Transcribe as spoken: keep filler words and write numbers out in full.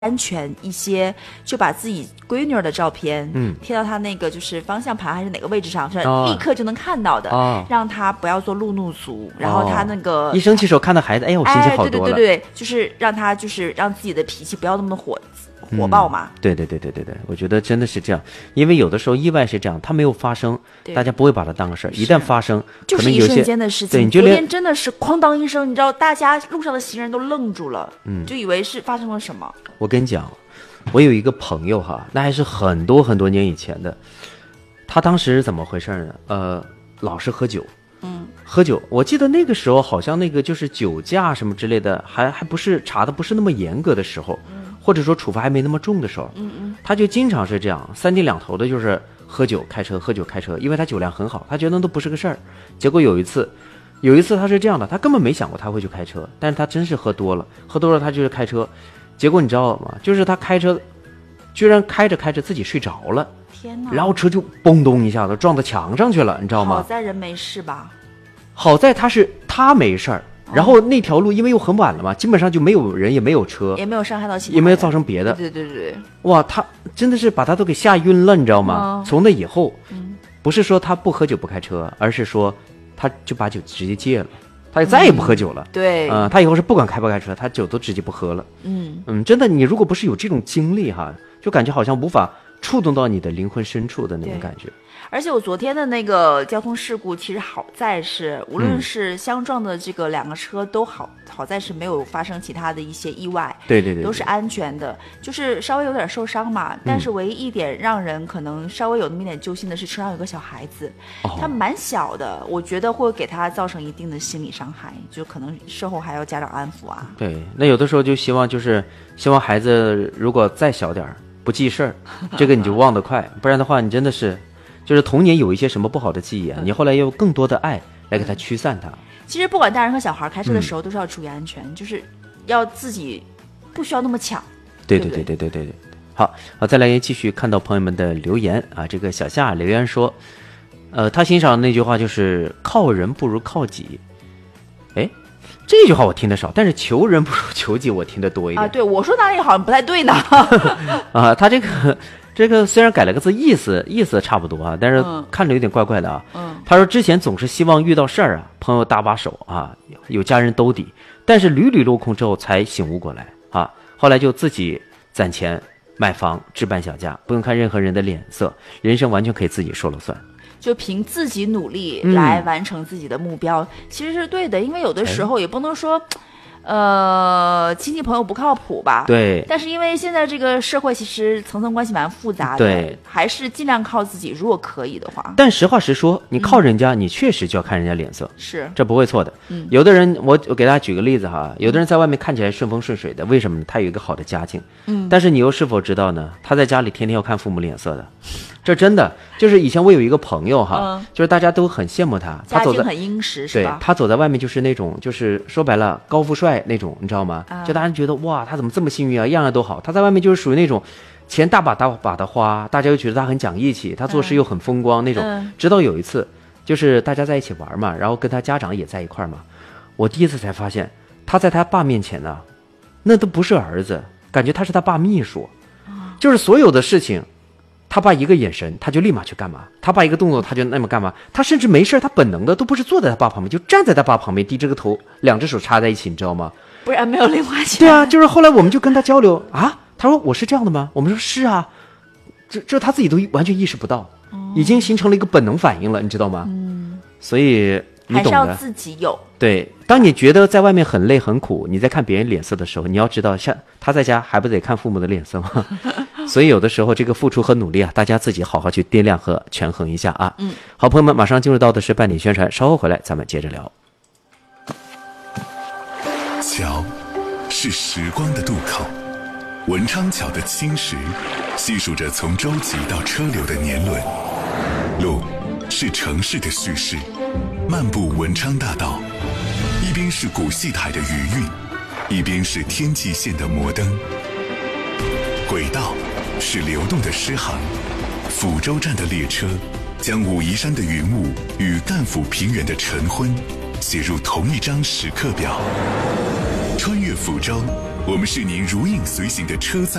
安全一些，就把自己闺女的照片嗯贴到他那个就是方向盘还是哪个位置上，是、哦、立刻就能看到的、哦、让他不要做路怒族，然后他那个、 哦、一生气时候看到孩子，哎我心情好多了、哎、 对对对对，就是让他就是让自己的脾气不要那么火火爆嘛、 嗯、对对对对对对，我觉得真的是这样，因为有的时候意外是这样，它没有发生大家不会把它当个事儿，一旦发生就是一瞬间的事情。昨天真的是哐当一声，你知道大家路上的行人都愣住了、嗯、就以为是发生了什么。 我跟你讲，我有一个朋友哈，那还是很多很多年以前的，他当时怎么回事呢？呃，老是喝酒，嗯，喝酒。我记得那个时候好像那个就是酒驾什么之类的，还还不是查的不是那么严格的时候，嗯，或者说处罚还没那么重的时候，嗯嗯，他就经常是这样，三天两头的，就是喝酒开车，喝酒开车，因为他酒量很好，他觉得那都不是个事儿。结果有一次，有一次他是这样的，他根本没想过他会去开车，但是他真是喝多了，喝多了他就是开车。结果你知道吗？就是他开车，居然开着开着自己睡着了， 天哪！ 然后车就嘣咚一下子撞到墙上去了，你知道吗？ 好在人没事吧？ 好在他是他没事儿，然后那条路因为又很晚了嘛，基本上就没有人，也没有车， 也没有伤害到其他人， 也没有造成别的。 对对对对， 哇，他真的是把他都给吓晕了，你知道吗？哦、从那以后、嗯，不是说他不喝酒不开车，而是说他就把酒直接戒了。他就再也不喝酒了、嗯、 对， 嗯、呃，他以后是不管开不开车，他酒都直接不喝了。嗯嗯，真的，你如果不是有这种经历哈，就感觉好像无法触动到你的灵魂深处的那种感觉。 而且我昨天的那个交通事故，其实好在是，无论是相撞的这个两个车都好，嗯、好在是没有发生其他的一些意外， 对对 对, 对， 都是安全的，就是稍微有点受伤嘛。但是唯一一点让人可能稍微有那么一点揪心的是，车上有个小孩子，哦、他蛮小的，我觉得会给他造成一定的心理伤害，就可能事后还要家长安抚啊。 对，那有的时候就希望就是希望孩子如果再小点不记事儿，这个你就忘得快，不然的话你真的是。就是童年有一些什么不好的记忆啊，你后来要有更多的爱来给他驱散它。 其实不管大人和小孩开车的时候都是要注意安全、嗯、就是要自己不需要那么抢。 对对对对对对对。好，好，再来继续看到朋友们的留言啊。这个小夏留言说，呃，他欣赏的那句话就是靠人不如靠己。哎，这句话我听得少，但是求人不如求己我听得多一点啊。对，我说哪里好像不太对呢。 啊，他这个。这个虽然改了个字，意思意思差不多啊，但是看着有点怪怪的啊。嗯，他说之前总是希望遇到事儿啊，朋友搭把手啊，有家人兜底，但是屡屡落空之后才醒悟过来啊。后来就自己攒钱买房置办小家，不用看任何人的脸色，人生完全可以自己说了算。 就凭自己努力来完成自己的目标，嗯、其实是对的，因为有的时候也不能说。呃，亲戚朋友不靠谱吧？ 对。 但是因为现在这个社会其实层层关系蛮复杂的， 对， 还是尽量靠自己，如果可以的话。 但实话实说，你靠人家，嗯、你确实就要看人家脸色， 是， 这不会错的。嗯，有的人，我我给大家举个例子哈，有的人在外面看起来顺风顺水的，为什么呢？他有一个好的家境，嗯，但是你又是否知道呢？他在家里天天要看父母脸色的。这真的就是以前我有一个朋友哈，嗯、就是大家都很羡慕他，他走在家境很殷实是吧？ 对，他走在外面就是那种，就是说白了高富帅那种，你知道吗？啊、就大家觉得哇，他怎么这么幸运啊，样样都好。他在外面就是属于那种钱大把大把的花，大家又觉得他很讲义气，他做事又很风光那种。嗯、直到有一次，就是大家在一起玩嘛，然后跟他家长也在一块嘛，我第一次才发现他在他爸面前呢，那都不是儿子，感觉他是他爸秘书，啊、就是所有的事情。他爸一个眼神，他就立马去干嘛？他爸一个动作，他就那么干嘛？他甚至没事，他本能的都不是坐在他爸旁边，就站在他爸旁边，低着个头，两只手插在一起，你知道吗？ 不然没有零花钱。 对啊，就是后来我们就跟他交流啊，他说我是这样的吗？我们说是啊，这这他自己都完全意识不到，哦、已经形成了一个本能反应了，你知道吗？嗯，所以你懂的， 还是要自己有。 对，当你觉得在外面很累很苦，你在看别人脸色的时候，你要知道，像他在家还不得看父母的脸色吗？所以有的时候这个付出和努力啊，大家自己好好去掂量和权衡一下啊。嗯，好，朋友们，马上进入到的是半点宣传，稍后回来咱们接着聊。 桥是时光的渡口，文昌桥的青石细数着从舟楫到车流的年轮，路是城市的叙事，漫步文昌大道，一边是古戏台的余韵，一边是天际线的摩登。轨道是流动的诗行，抚州站的列车将武夷山的云雾与赣抚平原的晨昏写入同一张时刻表。穿越抚州， 我们是您如影随形的车载